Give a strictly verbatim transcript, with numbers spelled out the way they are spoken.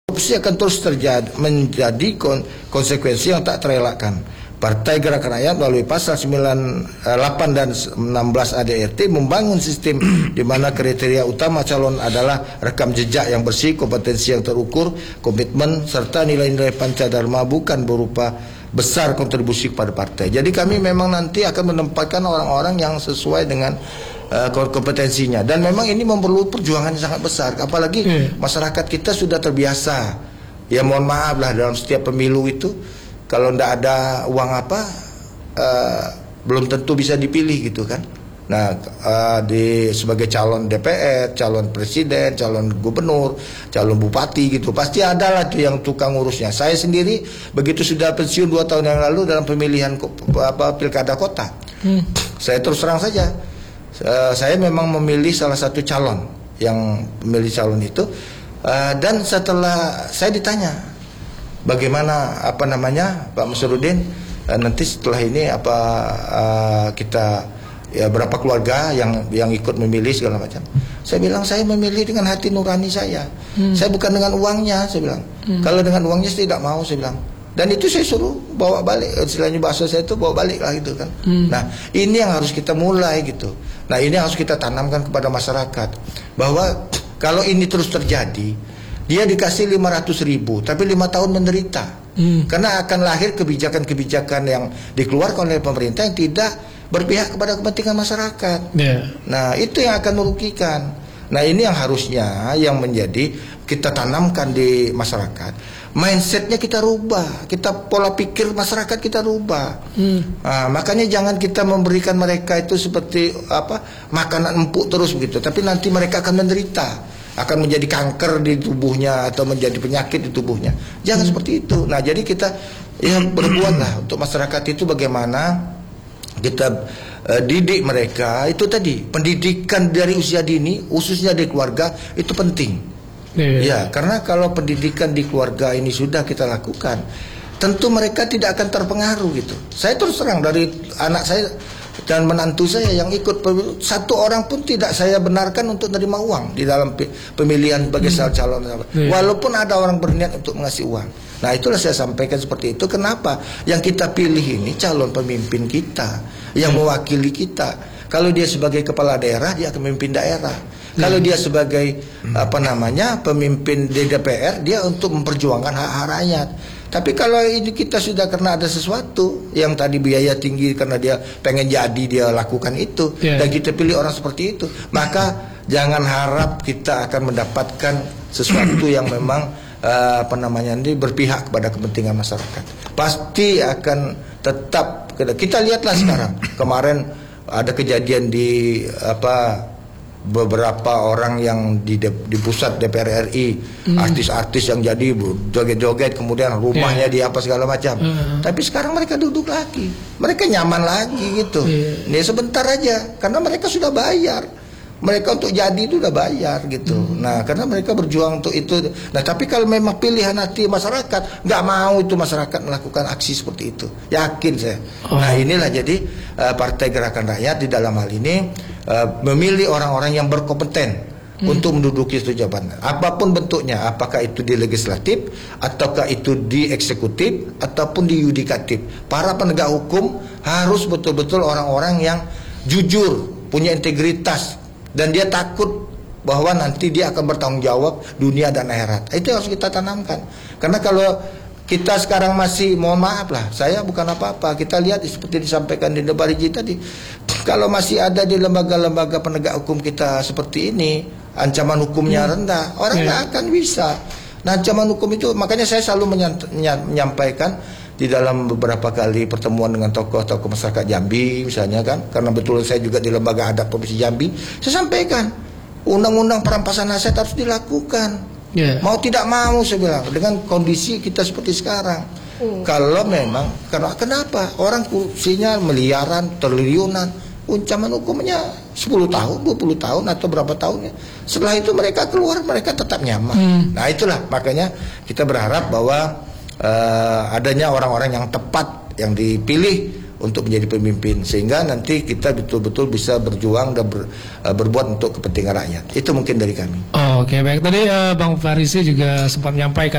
korupsi akan terus terjadi, menjadi kon, konsekuensi yang tak terelakkan. Partai Gerakan Rakyat melalui pasal sembilan, delapan dan enam belas A D R T membangun sistem di mana kriteria utama calon adalah rekam jejak yang bersih, kompetensi yang terukur, komitmen serta nilai-nilai Pancadharma, bukan berupa besar kontribusi kepada partai. Jadi kami memang nanti akan menempatkan orang-orang yang sesuai dengan uh, kompetensinya, dan memang ini memerlukan perjuangan yang sangat besar, apalagi hmm. masyarakat kita sudah terbiasa. Ya mohon maaf lah, dalam setiap pemilu itu kalau tidak ada uang apa, uh, belum tentu bisa dipilih gitu kan. Nah, uh, di sebagai calon D P R, calon presiden, calon gubernur, calon bupati gitu, pasti ada lah tuh yang tukang urusnya. Saya sendiri begitu sudah pensiun dua tahun yang lalu dalam pemilihan apa pilkada kota, hmm. saya terus terang saja, uh, saya memang memilih salah satu calon yang memilih calon itu, uh, dan setelah saya ditanya, bagaimana apa namanya Pak Masrudin, uh, nanti setelah ini apa uh, kita ya berapa keluarga yang yang ikut memilih segala macam. Saya bilang saya memilih dengan hati nurani saya. Hmm. Saya bukan dengan uangnya, saya bilang. Hmm. Kalau dengan uangnya saya tidak mau, saya bilang. Dan itu saya suruh bawa balik, istilahnya bahasa saya itu bawa balik lah gitu kan. Hmm. Nah, ini yang harus kita mulai gitu. Nah, ini yang harus kita tanamkan kepada masyarakat, bahwa kalau ini terus terjadi, dia dikasih lima ratus ribu tapi lima tahun menderita. Hmm. Karena akan lahir kebijakan-kebijakan yang dikeluarkan oleh pemerintah yang tidak berpihak kepada kepentingan masyarakat. Yeah. Nah, itu yang akan merugikan. Nah, ini yang harusnya yang menjadi kita tanamkan di masyarakat. Mindsetnya kita rubah, kita pola pikir masyarakat kita rubah. Hmm. Nah, makanya jangan kita memberikan mereka itu seperti apa makanan empuk terus begitu, tapi nanti mereka akan menderita, akan menjadi kanker di tubuhnya atau menjadi penyakit di tubuhnya. Jangan hmm. seperti itu. Nah, jadi kita ya berbuatlah untuk masyarakat itu bagaimana kita uh, didik mereka. Itu tadi, pendidikan dari usia dini, khususnya di keluarga, itu penting. Yeah. Ya, karena kalau pendidikan di keluarga ini sudah kita lakukan, tentu mereka tidak akan terpengaruh gitu. Saya terus terang, dari anak saya dan menantu saya yang ikut pemilu, satu orang pun tidak saya benarkan untuk menerima uang di dalam pemilihan sebagai hmm. calon. Yeah. Walaupun ada orang berniat untuk mengasih uang. Nah, itulah saya sampaikan seperti itu. Kenapa? Yang kita pilih ini calon pemimpin kita, yang mewakili kita. Kalau dia sebagai kepala daerah, dia akan memimpin daerah. Kalau dia sebagai apa namanya pemimpin di D P R, dia untuk memperjuangkan hak-hak rakyat. Tapi kalau ini kita sudah karena ada sesuatu yang tadi biaya tinggi karena dia pengen jadi, dia lakukan itu, yeah. dan kita pilih orang seperti itu, maka jangan harap kita akan mendapatkan sesuatu yang memang Uh, apa namanya ini berpihak kepada kepentingan masyarakat. Pasti akan tetap kita lihatlah sekarang. Kemarin ada kejadian di apa beberapa orang yang di de, di pusat D P R R I, hmm. artis-artis yang jadi joget-joget, kemudian rumahnya yeah. di apa segala macam. Uh-huh. Tapi sekarang mereka duduk lagi, mereka nyaman lagi gitu. Yeah. Ini sebentar aja karena mereka sudah bayar. Mereka untuk jadi itu udah bayar gitu. Hmm. Nah, karena mereka berjuang untuk itu. Nah, tapi kalau memang pilihan hati masyarakat, nggak mau itu masyarakat melakukan aksi seperti itu. Yakin saya. Oh. Nah, inilah jadi uh, Partai Gerakan Rakyat di dalam hal ini uh, memilih orang-orang yang berkompeten hmm. untuk menduduki itu jabatan. Apapun bentuknya, apakah itu di legislatif, ataukah itu di eksekutif, ataupun di yudikatif. Para penegak hukum harus betul-betul orang-orang yang jujur, punya integritas, dan dia takut bahwa nanti dia akan bertanggung jawab dunia dan akhirat. Itu harus kita tanamkan. Karena kalau kita sekarang masih, mohon maaf lah, saya bukan apa-apa. Kita lihat seperti disampaikan di Debariji tadi, kalau masih ada di lembaga-lembaga penegak hukum kita seperti ini, ancaman hukumnya hmm. rendah, orang nggak yeah. akan bisa. Nah, ancaman hukum itu, makanya saya selalu menyampaikan di dalam beberapa kali pertemuan dengan tokoh-tokoh masyarakat Jambi misalnya kan, karena betul saya juga di lembaga adat Provinsi Jambi, saya sampaikan undang-undang perampasan aset harus dilakukan. Yeah. Mau tidak mau saya bilang, dengan kondisi kita seperti sekarang. Mm. Kalau memang, karena kenapa orang kursinya miliaran, triliunan, ancaman hukumnya sepuluh tahun, dua puluh tahun atau berapa tahunnya. Setelah itu mereka keluar, mereka tetap nyaman. Mm. Nah, itulah makanya kita berharap bahwa Uh, adanya orang-orang yang tepat yang dipilih untuk menjadi pemimpin, sehingga nanti kita betul-betul bisa berjuang dan ber, uh, berbuat untuk kepentingan rakyat. Itu mungkin dari kami. Oh, oke okay, baik. Tadi uh, Bang Farisi juga sempat menyampaikan